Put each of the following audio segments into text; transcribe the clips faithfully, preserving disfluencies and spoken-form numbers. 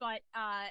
but uh,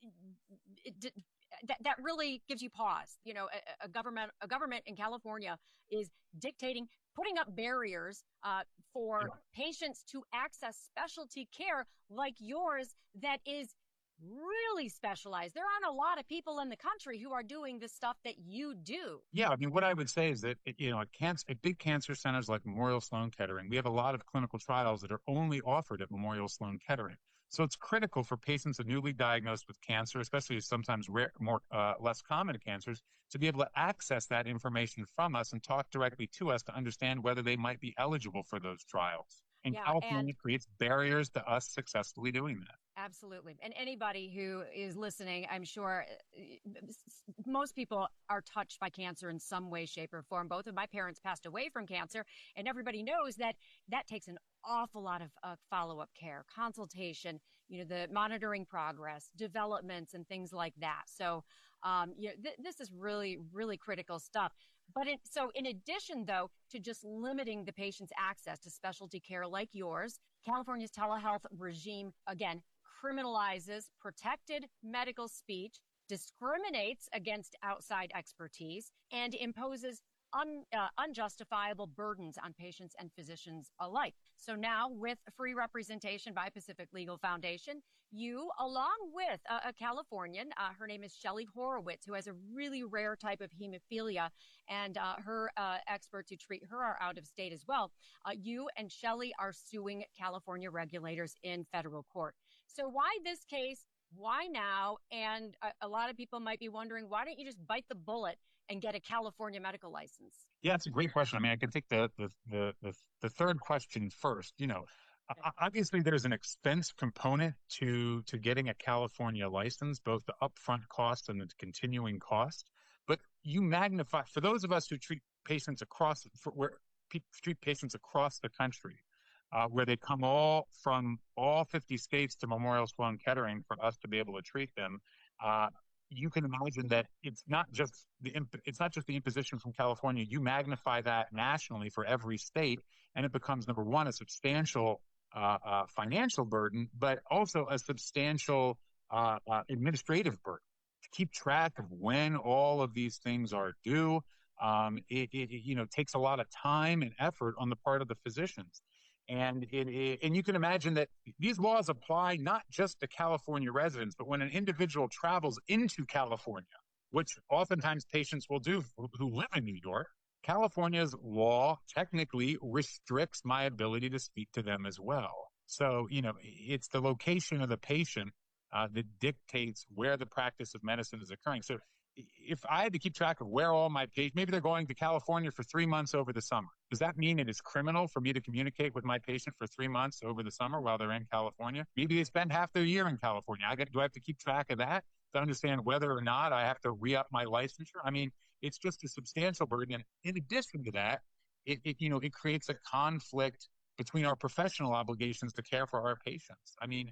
it, it, that that really gives you pause. You know, a, a government a government in California is dictating, putting up barriers uh, for Yeah. patients to access specialty care like yours that is really specialized. There aren't a lot of people in the country who are doing the stuff that you do. Yeah, I mean, what I would say is that, you know, at cancer, at big cancer centers like Memorial Sloan Kettering, we have a lot of clinical trials that are only offered at Memorial Sloan Kettering. So it's critical for patients that are newly diagnosed with cancer, especially sometimes rare, more uh, less common cancers, to be able to access that information from us and talk directly to us to understand whether they might be eligible for those trials. And Yeah, California and creates barriers to us successfully doing that. absolutely. And anybody who is listening, I'm sure uh, most people are touched by cancer in some way, shape, or form. Both of my parents passed away from cancer, and everybody knows that that takes an awful lot of uh, follow-up care, consultation, you know, the monitoring progress, developments, and things like that. So, um, you know, th- this is really, really critical stuff. But it, so, in addition, though, to just limiting the patient's access to specialty care like yours, California's telehealth regime, again, criminalizes protected medical speech, discriminates against outside expertise, and imposes un, uh, unjustifiable burdens on patients and physicians alike. So now, with free representation by Pacific Legal Foundation, you, along with a, a Californian, uh, her name is Shelley Horowitz, who has a really rare type of hemophilia, and uh, her uh, experts who treat her are out of state as well. Uh, you and Shelley are suing California regulators in federal court. So why this case? Why now? And a, a lot of people might be wondering, why don't you just bite the bullet and get a California medical license? Yeah, it's a great question. I mean, I can take the the the the, the third question first. You know, o- obviously there's an expense component to to getting a California license, both the upfront cost and the continuing cost. But you magnify for those of us who treat patients across for where pe treat patients across the country, uh, where they come all from all fifty states to Memorial Sloan Kettering for us to be able to treat them. Uh, you can imagine that it's not just the imp- it's not just the imposition from California. You magnify that nationally for every state, and it becomes number one a substantial uh, uh, financial burden, but also a substantial uh, uh, administrative burden to keep track of when all of these things are due. Um, it, it you know takes a lot of time and effort on the part of the physicians. And it, it, and you can imagine that these laws apply not just to California residents, but when an individual travels into California, which oftentimes patients will do who live in New York, California's law technically restricts my ability to speak to them as well. So, you know, it's the location of the patient uh, that dictates where the practice of medicine is occurring. So if I had to keep track of where all my patients, maybe they're going to California for three months over the summer. Does that mean it is criminal for me to communicate with my patient for three months over the summer while they're in California? Maybe they spend half their year in California. I got, do I have to keep track of that to understand whether or not I have to re-up my licensure? I mean, it's just a substantial burden. And in addition to that, it, it you know, it creates a conflict between our professional obligations to care for our patients. I mean,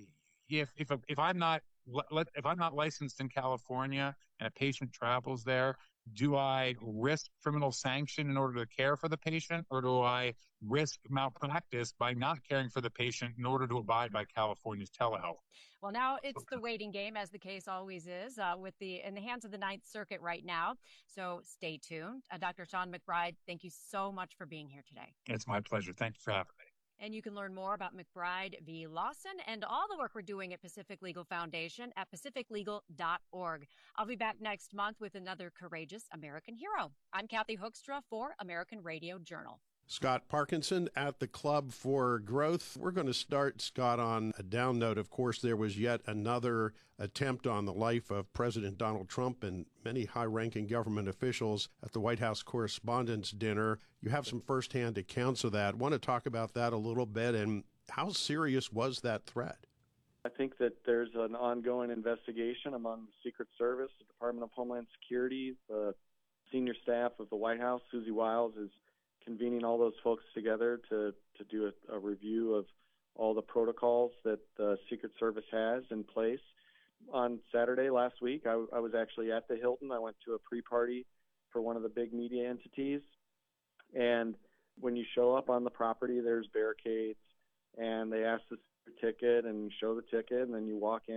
if if if I'm not if I'm not licensed in California and a patient travels there, do I risk criminal sanction in order to care for the patient, or do I risk malpractice by not caring for the patient in order to abide by California's telehealth? Well, now it's the waiting game, as the case always is, uh, with the in the hands of the Ninth Circuit right now. So stay tuned. Uh, Doctor Sean McBride, thank you so much for being here today. It's my pleasure. Thank you for having me. And you can learn more about McBride v. Lawson and all the work we're doing at Pacific Legal Foundation at pacific legal dot org. I'll be back next month with another courageous American hero. I'm Kathy Hoekstra for American Radio Journal. Scott Parkinson at the Club for Growth. We're going to start, Scott, on a down note. Of course, there was yet another attempt on the life of President Donald Trump and many high-ranking government officials at the White House Correspondents' Dinner. You have some firsthand accounts of that. Want to talk about that a little bit, and how serious was that threat? I think that there's an ongoing investigation among the Secret Service, the Department of Homeland Security, the senior staff of the White House. Susie Wiles is convening all those folks together to, to do a, a review of all the protocols that the Secret Service has in place. On Saturday last week, I, I was actually at the Hilton. I went to a pre-party for one of the big media entities. And when you show up on the property, there's barricades, and they ask the ticket, and you show the ticket, and then you walk in.